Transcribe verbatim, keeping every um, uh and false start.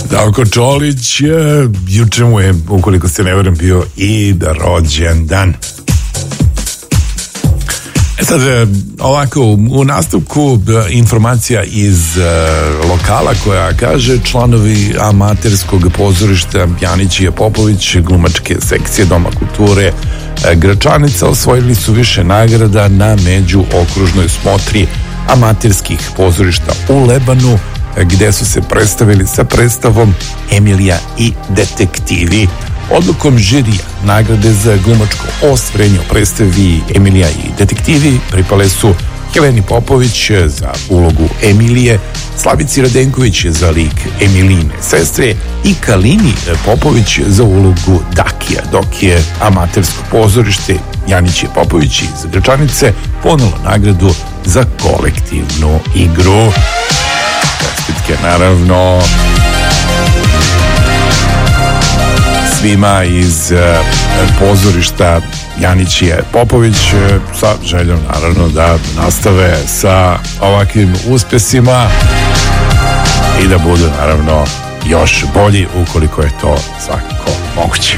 Zdravko Čolić, juče mu je, ukoliko se ne varam, bio i rođendan. E sad, ovako, u nastavku informacija iz uh, lokala koja kaže: članovi amaterskog pozorišta Janićija Popović, glumačke sekcije Doma kulture Gračanica, osvojili su više nagrada na međuokružnoj smotri amaterskih pozorišta u Lebanu, gde su se predstavili sa predstavom Emilija i detektivi. Odlukom žirija nagrade za glumačko ostvarenje u predstavi Emilija i detektivi pripale su Heleni Popović za ulogu Emilije, Slavici Radenković za lik Emiline sestre i Kalini Popović za ulogu Dakija, dok je amatersko pozorište Janićije Popović iz Gračanice ponelo nagradu za kolektivnu igru. Čestitke, naravno, svima iz uh, pozorišta Janićije Popović, uh, sa željom naravno da nastave sa ovakvim uspjesima i da budu naravno još bolji ukoliko je to svakako moguće.